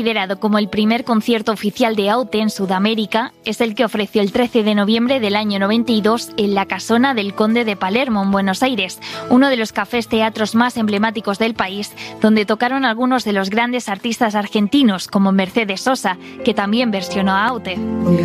Considerado como el primer concierto oficial de Aute en Sudamérica, es el que ofreció el 13 de noviembre del año 92 en la Casona del Conde de Palermo, en Buenos Aires, uno de los cafés teatros más emblemáticos del país, donde tocaron algunos de los grandes artistas argentinos, como Mercedes Sosa, que también versionó a Aute.